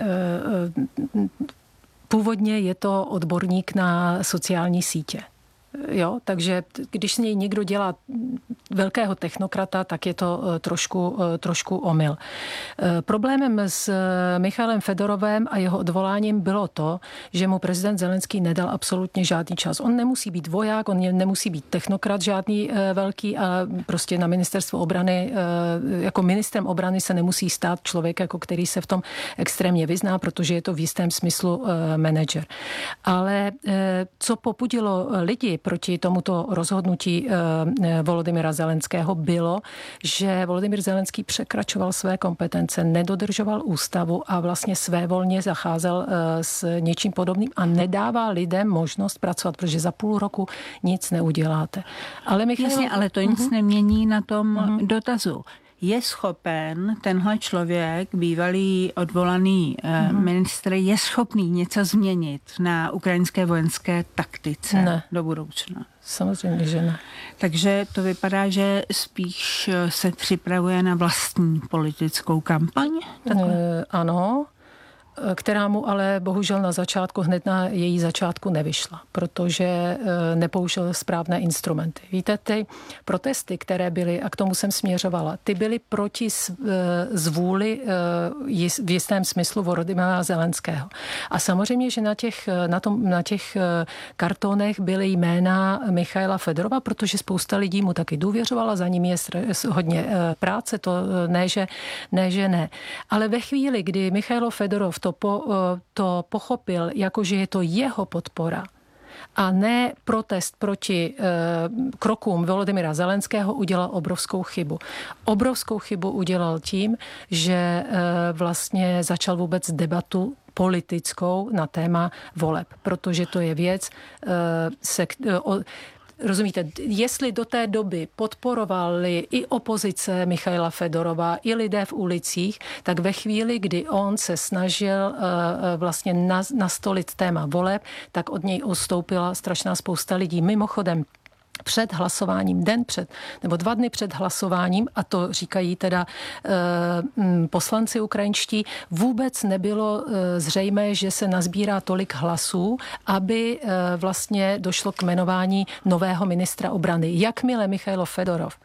Původně je to odborník na sociální sítě. Jo, takže když s něj někdo dělá velkého technokrata, tak je to trošku omyl. Problémem s Michailem Fedorovem a jeho odvoláním bylo to, že mu prezident Zelenský nedal absolutně žádný čas. On nemusí být voják, on nemusí být technokrat žádný velký a prostě na ministerstvo obrany, jako ministrem obrany se nemusí stát člověk, jako který se v tom extrémně vyzná, protože je to v jistém smyslu manažer. Ale co popudilo lidi proti tomuto rozhodnutí Volodymyra Zelenského bylo, že Volodymyr Zelenský překračoval své kompetence, nedodržoval ústavu a vlastně svévolně zacházel s něčím podobným a nedává lidem možnost pracovat, protože za půl roku nic neuděláte. Ale Jasně, ale to nic nemění na tom dotazu. Je schopen tenhle člověk, bývalý odvolaný ministr, je schopný něco změnit na ukrajinské vojenské taktice do budoucna? Samozřejmě, že ne. Takže to vypadá, že spíš se připravuje na vlastní politickou kampaň? Ano, která mu ale bohužel na začátku, hned na její začátku nevyšla, protože nepoužil správné instrumenty. Víte, ty protesty, které byly, a k tomu jsem směřovala, ty byly proti zvůli v jistém smyslu Volodymyra Zelenského. A samozřejmě, že na těch kartonech byly jména Michaila Fedorova, protože spousta lidí mu taky důvěřovala, za ním je hodně práce, to ne, že ne. Ale ve chvíli, kdy Michail Fedorov to pochopil, jako že je to jeho podpora a ne protest proti krokům Volodymyra Zelenského, udělal obrovskou chybu. Obrovskou chybu udělal tím, že vlastně začal vůbec debatu politickou na téma voleb, protože to je věc, rozumíte, jestli do té doby podporovali i opozice Michaila Fedorova, i lidé v ulicích, tak ve chvíli, kdy on se snažil vlastně nastolit téma voleb, tak od něj ustoupila strašná spousta lidí. Mimochodem, před hlasováním, den před, nebo 2 dny před hlasováním, a to říkají teda poslanci ukrajinští, vůbec nebylo zřejmé, že se nazbírá tolik hlasů, aby vlastně došlo k jmenování nového ministra obrany. Jakmile Michail Fedorov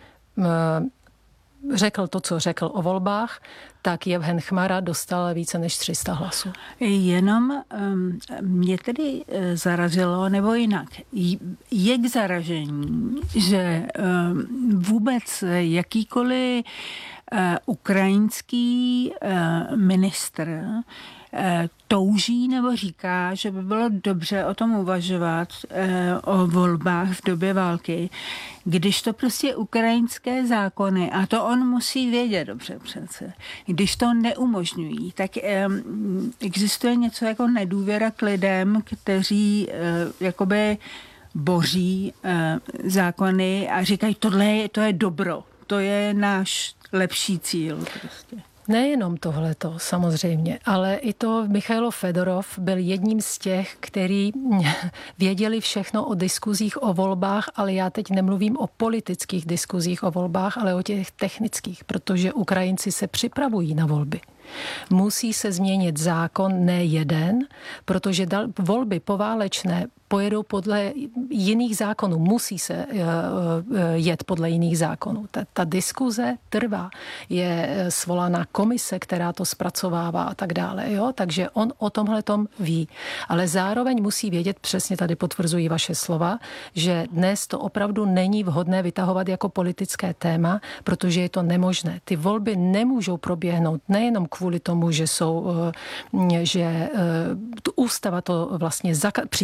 řekl to, co řekl o volbách, tak Jevhen Chmara dostal více než 300 hlasů. Jenom mě tedy zarazilo, nebo jinak, je k zaražení, že vůbec jakýkoliv ukrajinský ministr touží nebo říká, že by bylo dobře o tom uvažovat o volbách v době války, když to prostě ukrajinské zákony, a to on musí vědět dobře přece, když to neumožňují, tak existuje něco jako nedůvěra k lidem, kteří jakoby boří zákony a říkají, to je dobro, to je náš lepší cíl prostě. Nejenom tohleto, samozřejmě, ale i to Michail Fedorov byl jedním z těch, který věděli všechno o diskuzích o volbách, ale já teď nemluvím o politických diskuzích o volbách, ale o těch technických, protože Ukrajinci se připravují na volby. Musí se změnit zákon, ne jeden, protože volby poválečné pojedou podle jiných zákonů. Musí se jet podle jiných zákonů. Ta diskuze trvá. Je svolaná komise, která to zpracovává a tak dále. Jo? Takže on o tomhletom ví. Ale zároveň musí vědět, přesně tady potvrzují vaše slova, že dnes to opravdu není vhodné vytahovat jako politické téma, protože je to nemožné. Ty volby nemůžou proběhnout nejenom kvůli tomu, že ústava to vlastně přímo zakazuje,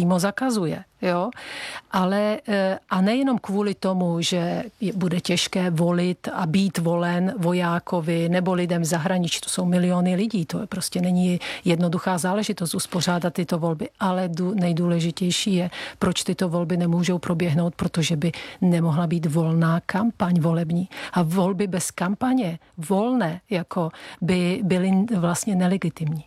ukazuje. Jo? Ale a nejenom kvůli tomu, že bude těžké volit a být volen vojákovi nebo lidem v zahraničí, to jsou miliony lidí, to prostě není jednoduchá záležitost uspořádat tyto volby, ale nejdůležitější je, proč tyto volby nemůžou proběhnout, protože by nemohla být volná kampaň volební. A volby bez kampaně, volné, jako by byly vlastně nelegitimní.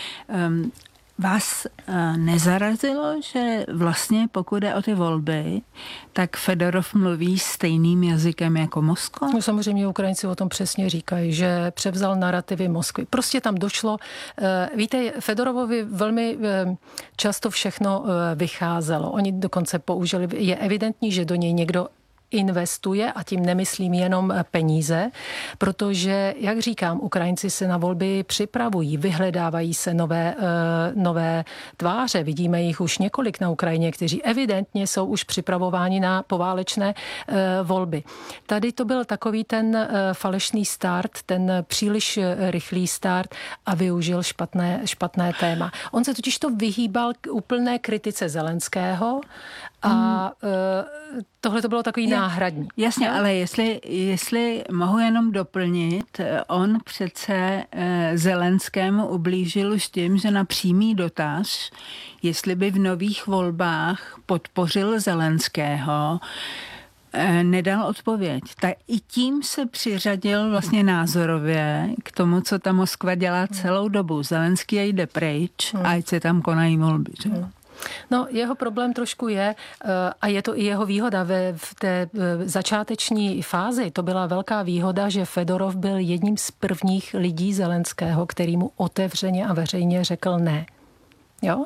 Vás nezarazilo, že vlastně pokud jde o ty volby, tak Fedorov mluví stejným jazykem jako Moskva? No, samozřejmě Ukrajinci o tom přesně říkají, že převzal narrativy Moskvy. Prostě tam došlo, víte, Fedorovovi velmi často všechno vycházelo. Oni dokonce použili, je evidentní, že do něj někdo investuje, a tím nemyslím jenom peníze, protože, jak říkám, Ukrajinci se na volby připravují, vyhledávají se nové tváře. Vidíme jich už několik na Ukrajině, kteří evidentně jsou už připravováni na poválečné volby. Tady to byl takový ten falešný start, ten příliš rychlý start a využil špatné téma. On se totiž to vyhýbal k úplné kritice Zelenského a tohle to bylo takový náhradní. Jasně, ale jestli mohu jenom doplnit, on přece Zelenskému ublížil už tím, že na přímý dotaz, jestli by v nových volbách podpořil Zelenského, nedal odpověď. Tak i tím se přiřadil vlastně názorově k tomu, co ta Moskva dělá celou dobu. Zelenský jde pryč, ať se tam konají volby. No, jeho problém trošku je, a je to i jeho výhoda v té začáteční fázi, to byla velká výhoda, že Fedorov byl jedním z prvních lidí Zelenského, který mu otevřeně a veřejně řekl ne. Jo?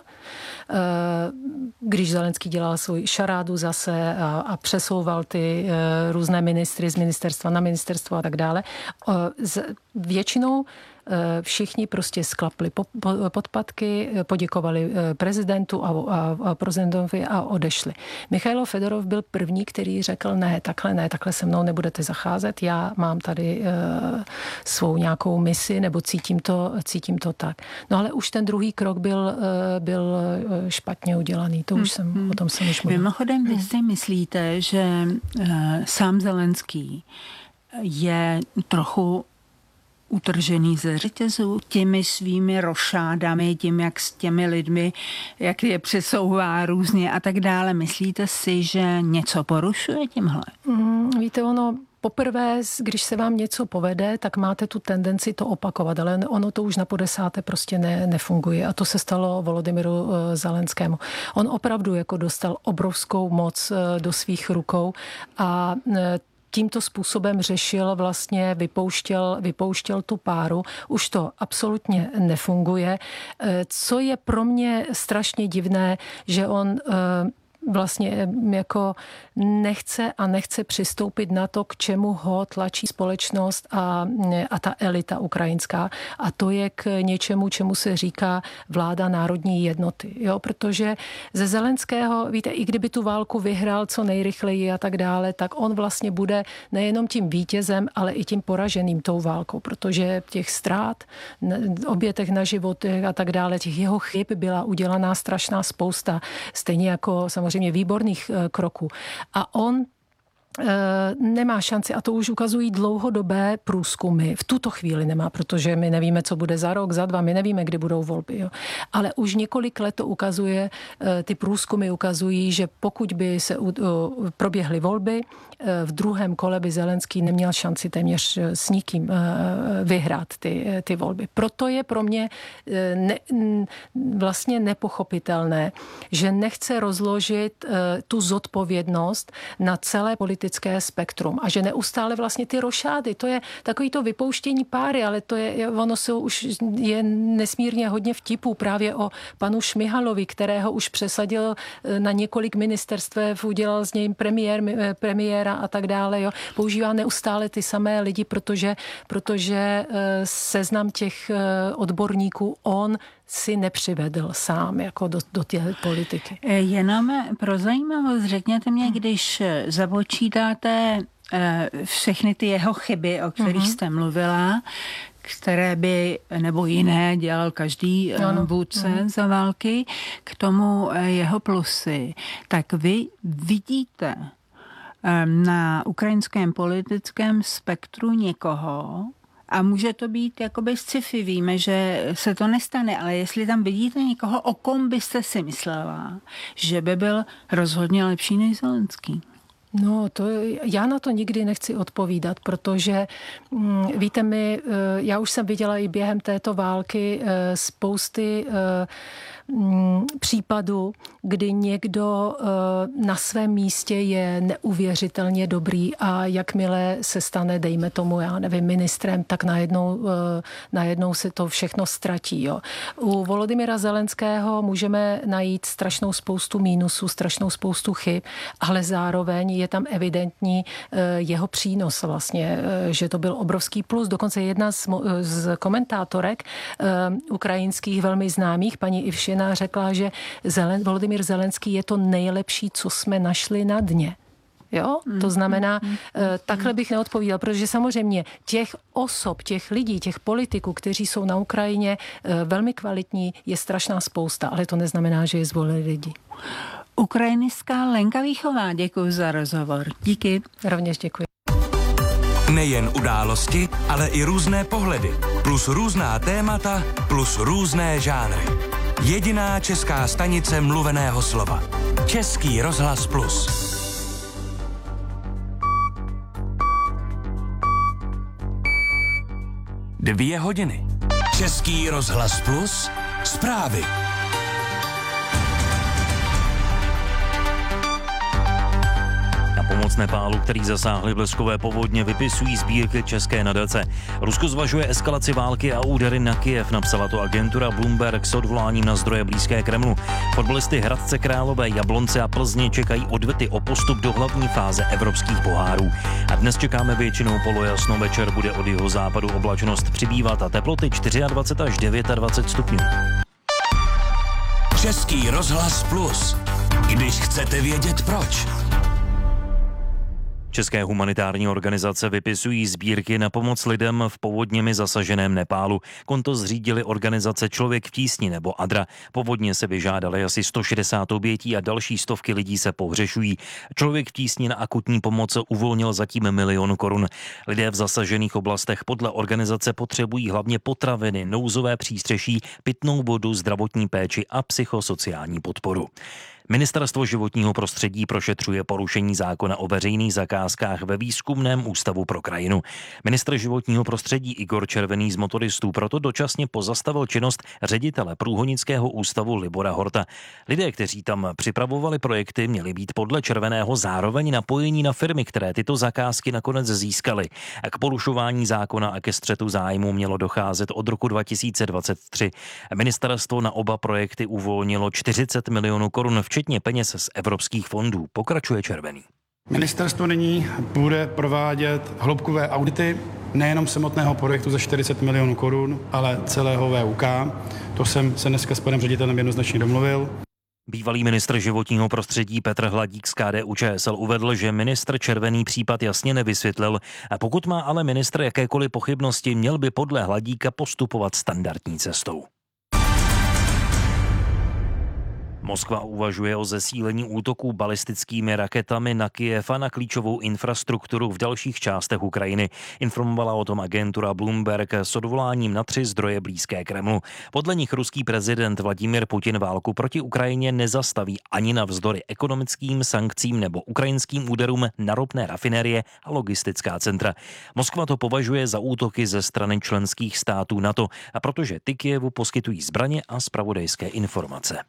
Když Zelenský dělal svůj šarádu zase a přesouval ty různé ministry z ministerstva na ministerstvo a tak dále, většinou všichni prostě sklapli podpatky, poděkovali prezidentu a prezidentovi a odešli. Michailo Fedorov byl první, který řekl ne, takhle se mnou nebudete zacházet, já mám tady svou nějakou misi nebo cítím to tak. No ale už ten druhý krok byl špatně udělaný, to už o tom jsem už mluvila. Mimochodem, vy si myslíte, že sám Zelenský je trochu utržený ze řetězu těmi svými rošádami, tím, jak s těmi lidmi, jak je přesouvá různě a tak dále. Myslíte si, že něco porušuje tímhle? Víte, ono poprvé, když se vám něco povede, tak máte tu tendenci to opakovat, ale ono to už na podesáté prostě nefunguje. A to se stalo Volodymyru Zelenskému. On opravdu jako dostal obrovskou moc do svých rukou a tímto způsobem řešil, vlastně vypouštěl tu páru. Už to absolutně nefunguje. Co je pro mě strašně divné, že on vlastně jako nechce přistoupit na to, k čemu ho tlačí společnost a ta elita ukrajinská. A to je k něčemu, čemu se říká vláda národní jednoty. Jo? Protože ze Zelenského, víte, i kdyby tu válku vyhrál co nejrychleji a tak dále, tak on vlastně bude nejenom tím vítězem, ale i tím poraženým tou válkou, protože těch ztrát, obětech na životech a tak dále, těch jeho chyb byla udělaná strašná spousta. Stejně jako samozřejmě výborných kroků. A on nemá šanci, a to už ukazují dlouhodobé průzkumy. V tuto chvíli nemá, protože my nevíme, co bude za rok, za dva, my nevíme, kdy budou volby. Jo. Ale už několik let to ukazuje, ty průzkumy ukazují, že pokud by se proběhly volby, v druhém kole by Zelenský neměl šanci téměř s nikým vyhrát ty volby. Proto je pro mě vlastně nepochopitelné, že nechce rozložit tu zodpovědnost na celé politické spektrum a že neustále vlastně ty rošády, to je takový to vypouštění páry, ale ono už je nesmírně hodně vtipů právě o panu Šmihalovi, kterého už přesadil na několik ministerstev, udělal z něj premiéra a tak dále. Jo. Používá neustále ty samé lidi, protože seznam těch odborníků on si nepřivedl sám jako do té politiky. Jenom pro zajímavost, řekněte mě, když započítáte všechny ty jeho chyby, o kterých jste mluvila, které by, nebo jiné, dělal každý vůdce za války, k tomu jeho plusy. Tak vy vidíte na ukrajinském politickém spektru někoho, a může to být jakoby sci-fi, víme, že se to nestane, ale jestli tam vidíte někoho, o kom byste si myslela, že by byl rozhodně lepší než Zelenský? No, já na to nikdy nechci odpovídat, protože víte já už jsem viděla i během této války spousty případů, kdy někdo na svém místě je neuvěřitelně dobrý a jakmile se stane, dejme tomu, já nevím, ministrem, tak najednou se to všechno ztratí. Jo. U Volodymyra Zelenského můžeme najít strašnou spoustu mínusů, strašnou spoustu chyb, ale zároveň je tam evidentní jeho přínos vlastně, že to byl obrovský plus. Dokonce jedna z komentátorek ukrajinských velmi známých, paní Ivšina, řekla, že Volodymyr Zelenský je to nejlepší, co jsme našli na dně. Jo? To znamená, takhle bych neodpovídal, protože samozřejmě těch osob, těch lidí, těch politiků, kteří jsou na Ukrajině velmi kvalitní, je strašná spousta, ale to neznamená, že je zvolili lidi. Ukrajinská Lenka Víchová, děkuji za rozhovor. Díky. Rovněž děkuji. Nejen události, ale i různé pohledy, plus různá témata, plus různé žánry. Jediná česká stanice mluveného slova. Český rozhlas Plus. Dvě hodiny. Český rozhlas Plus. Zprávy. Pomoc Nepálu, který zasáhly bleskové povodně, vypisují sbírky české nadace. Rusko zvažuje eskalaci války a údery na Kyjev, napsala to agentura Bloomberg s odvoláním na zdroje blízké Kremlu. Fotbalisty Hradce Králové, Jablonce a Plzně čekají odvety o postup do hlavní fáze evropských pohárů. A dnes čekáme většinou polojasno, večer bude od jihozápadu oblačnost přibývat a teploty 24 až 29 stupňů. Český rozhlas Plus. Když chcete vědět proč. České humanitární organizace vypisují sbírky na pomoc lidem v povodněmi zasaženém Nepálu. Konto zřídili organizace Člověk v tísni nebo ADRA. Povodně se vyžádali asi 160 obětí a další stovky lidí se pohřešují. Člověk v tísni na akutní pomoc uvolnil zatím 1 milion korun. Lidé v zasažených oblastech podle organizace potřebují hlavně potraviny, nouzové přístřeší, pitnou vodu, zdravotní péči a psychosociální podporu. Ministerstvo životního prostředí prošetřuje porušení zákona o veřejných zakázkách ve Výzkumném ústavu pro krajinu. Ministr životního prostředí Igor Červený z Motoristů proto dočasně pozastavil činnost ředitele Průhonického ústavu Libora Horta. Lidé, kteří tam připravovali projekty, měli být podle Červeného zároveň napojení na firmy, které tyto zakázky nakonec získaly. K porušování zákona a ke střetu zájmu mělo docházet od roku 2023. Ministerstvo na oba projekty uvolnilo 40 milionů korun, včetně peněz z evropských fondů, pokračuje Červený. Ministerstvo nyní bude provádět hloubkové audity nejenom samotného projektu za 40 milionů korun, ale celého VUK. To jsem se dneska s panem ředitelem jednoznačně domluvil. Bývalý ministr životního prostředí Petr Hladík z KDU-ČSL uvedl, že ministr Červený případ jasně nevysvětlil. A pokud má ale ministr jakékoliv pochybnosti, měl by podle Hladíka postupovat standardní cestou. Moskva uvažuje o zesílení útoků balistickými raketami na Kyjev a na klíčovou infrastrukturu v dalších částech Ukrajiny. Informovala o tom agentura Bloomberg s odvoláním na 3 zdroje blízké Kremlu. Podle nich ruský prezident Vladimír Putin válku proti Ukrajině nezastaví ani navzdory ekonomickým sankcím nebo ukrajinským úderům na ropné rafinérie a logistická centra. Moskva to považuje za útoky ze strany členských států NATO, a protože ty Kyjevu poskytují zbraně a zpravodajské informace.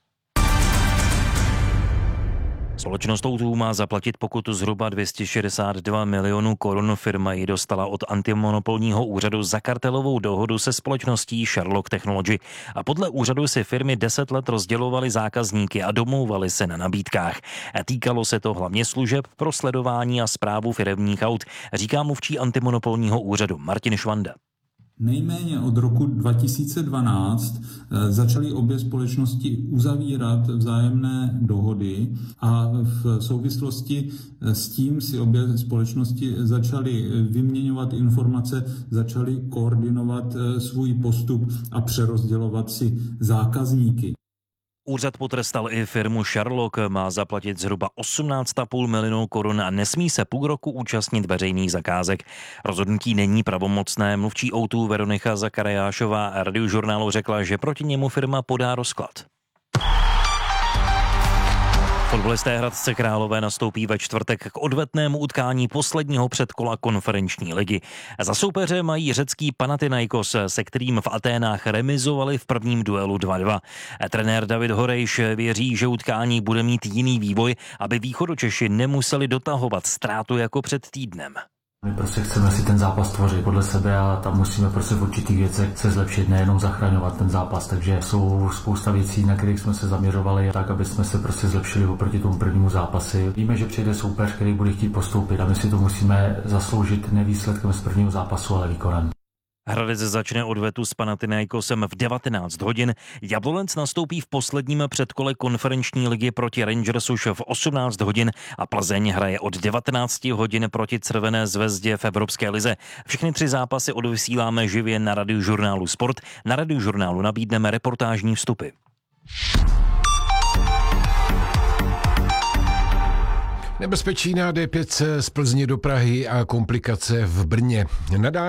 Společnost O2 má zaplatit pokutu zhruba 262 milionů korun. Firma ji dostala od antimonopolního úřadu za kartelovou dohodu se společností Sherlock Technology. A podle úřadu si firmy 10 let rozdělovaly zákazníky a domlouvaly se na nabídkách. A týkalo se to hlavně služeb pro sledování a správu firemních aut, říká mluvčí antimonopolního úřadu Martin Švanda. Nejméně od roku 2012 začaly obě společnosti uzavírat vzájemné dohody a v souvislosti s tím si obě společnosti začaly vyměňovat informace, začaly koordinovat svůj postup a přerozdělovat si zákazníky. Úřad potrestal i firmu Sherlock, má zaplatit zhruba 18,5 milionu korun a nesmí se půl roku účastnit veřejných zakázek. Rozhodnutí není pravomocné. Mluvčí O2 Veronika Zakariášová Radiožurnálu řekla, že proti němu firma podá rozklad. Fotbalisté Hradce Králové nastoupí ve čtvrtek k odvetnému utkání posledního předkola konferenční ligy. Za soupeře mají řecký Panathinaikos, se kterým v Aténách remizovali v prvním duelu 2-2. Trenér David Horejš věří, že utkání bude mít jiný vývoj, aby Východočeši nemuseli dotahovat ztrátu jako před týdnem. My prostě chceme si ten zápas tvořit podle sebe a tam musíme prostě v určitých věcech se zlepšit, nejenom zachraňovat ten zápas, takže jsou spousta věcí, na kterých jsme se zaměřovali tak, aby jsme se prostě zlepšili oproti tomu prvnímu zápasi. Víme, že přijde soupeř, který bude chtít postoupit a my si to musíme zasloužit ne výsledkem z prvního zápasu, ale výkonem. Hradec začne odvetu s Panathinaikosem v 19 hodin. Jablonec nastoupí v posledním předkole konferenční ligy proti Rangers už v 18 hodin a Plzeň hraje od 19 hodin proti Červené zvezdě v Evropské lize. Všechny 3 zápasy odvysíláme živě na Radiožurnálu Sport. Na Radiožurnálu nabídneme reportážní vstupy. Nebezpečí na D5 z Plzně do Prahy a komplikace v Brně.